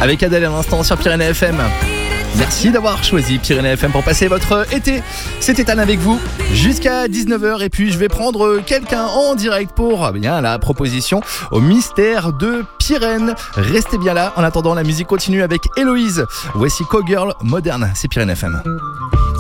avec Adèle à l'instant sur Pyrénées FM. Merci d'avoir choisi Pyrénées FM pour passer votre été. C'est Ethan avec vous jusqu'à 19h. Et puis je vais prendre quelqu'un en direct pour la proposition au mystère de Pyrène. Restez bien là. En attendant, la musique continue avec Héloïse. Voici Cowgirl Moderne. C'est Pyrénées FM.